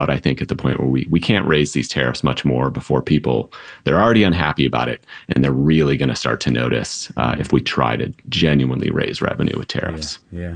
I think, at the point where we can't raise these tariffs much more before they're already unhappy about it, and they're really going to start to notice if we try to genuinely raise revenue with tariffs. Yeah.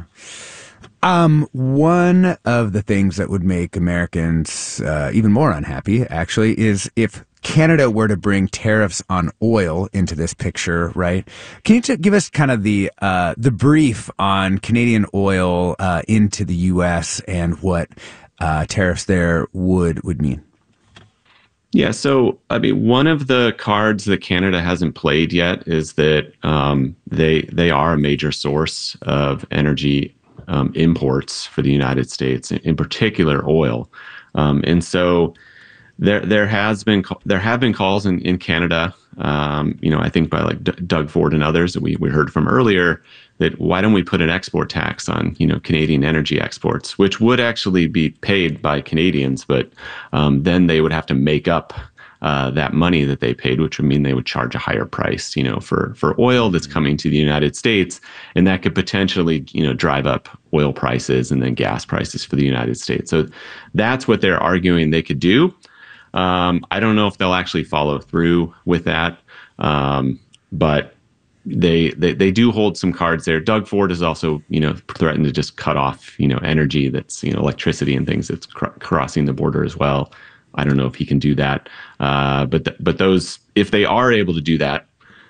One of the things that would make Americans even more unhappy, actually, is if Canada were to bring tariffs on oil into this picture, right? Can you give us kind of the brief on Canadian oil into the U.S. and what tariffs there would mean? Yeah, so I mean, one of the cards that Canada hasn't played yet is that they are a major source of energy imports for the United States, in particular oil, and so. There have been calls in Canada, I think by like Doug Ford and others that we heard from earlier, that why don't we put an export tax on Canadian energy exports, which would actually be paid by Canadians, but then they would have to make up that money that they paid, which would mean they would charge a higher price, for oil that's coming to the United States, and that could potentially, drive up oil prices and then gas prices for the United States. So that's what they're arguing they could do. I don't know if they'll actually follow through with that, but they do hold some cards there. Doug Ford has also, threatened to just cut off, energy that's, electricity and things that's crossing the border as well. I don't know if he can do that, but those, if they are able to do that,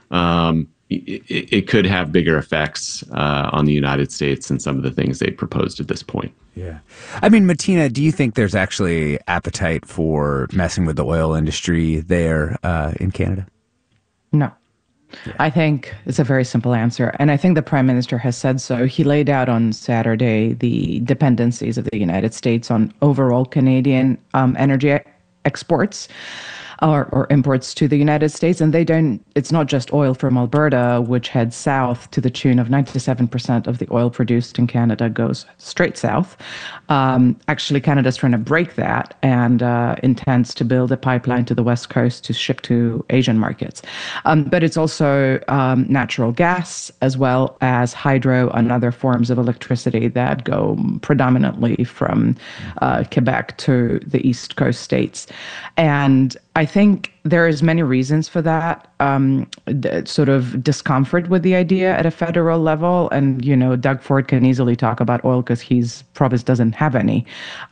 it could have bigger effects on the United States than some of the things they proposed at this point. Yeah. I mean, Martina, do you think there's actually appetite for messing with the oil industry there in Canada? No. Yeah. I think it's a very simple answer. And I think the Prime Minister has said so. He laid out on Saturday the dependencies of the United States on overall Canadian energy exports. Or imports to the United States. And it's not just oil from Alberta, which heads south to the tune of 97% of the oil produced in Canada goes straight south. Actually, Canada's trying to break that and intends to build a pipeline to the West Coast to ship to Asian markets. But it's also natural gas, as well as hydro and other forms of electricity that go predominantly from Quebec to the East Coast states. And I think there is many reasons for that sort of discomfort with the idea at a federal level. And, Doug Ford can easily talk about oil because his province doesn't have any.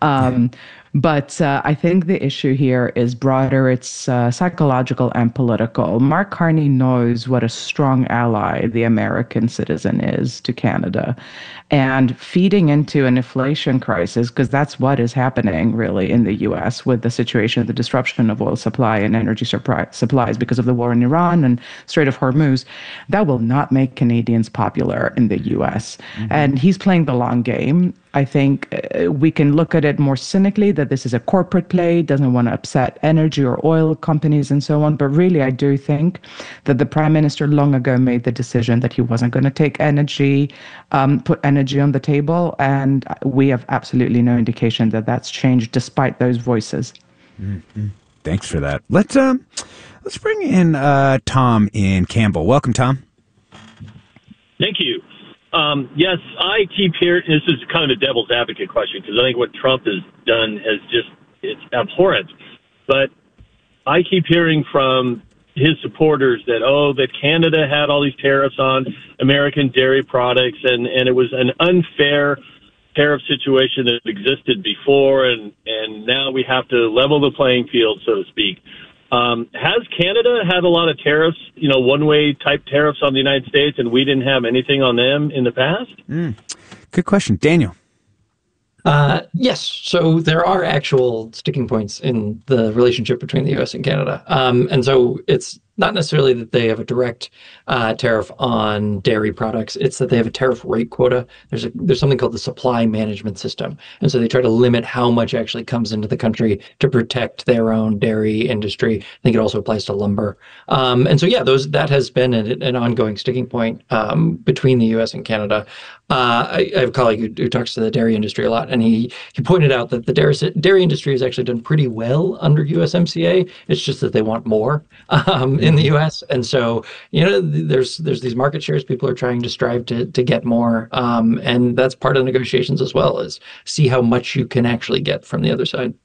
But I think the issue here is broader. It's psychological and political. Mark Carney knows what a strong ally the American citizen is to Canada. And feeding into an inflation crisis, because that's what is happening really in the U.S. with the situation of the disruption of oil supply and energy supplies because of the war in Iran and Strait of Hormuz, that will not make Canadians popular in the U.S. Mm-hmm. And he's playing the long game. I think we can look at it more cynically, that this is a corporate play, doesn't want to upset energy or oil companies and so on. But really, I do think that the Prime Minister long ago made the decision that he wasn't going to take put energy on the table. And we have absolutely no indication that that's changed despite those voices. Mm-hmm. Thanks for that. Let's bring in Tom in Campbell. Welcome, Tom. Thank you. Yes, I keep hearing, this is kind of a devil's advocate question, because I think what Trump has done it's abhorrent. But I keep hearing from his supporters that Canada had all these tariffs on American dairy products, and it was an unfair tariff situation that existed before, and now we have to level the playing field, so to speak. Has Canada had a lot of tariffs, one-way type tariffs on the United States, and we didn't have anything on them in the past? Good question. Daniel. Yes. So there are actual sticking points in the relationship between the U.S. and Canada. And so it's not necessarily that they have a direct tariff on dairy products. It's that they have a tariff rate quota. There's something called the supply management system. And so they try to limit how much actually comes into the country to protect their own dairy industry. I think it also applies to lumber. And so, that has been an ongoing sticking point between the U.S. and Canada. I have a colleague who talks to the dairy industry a lot, and he pointed out that the dairy industry has actually done pretty well under USMCA. It's just that they want more in the U.S. And so, there's these market shares people are trying to strive to get more. And that's part of the negotiations as well, is see how much you can actually get from the other side.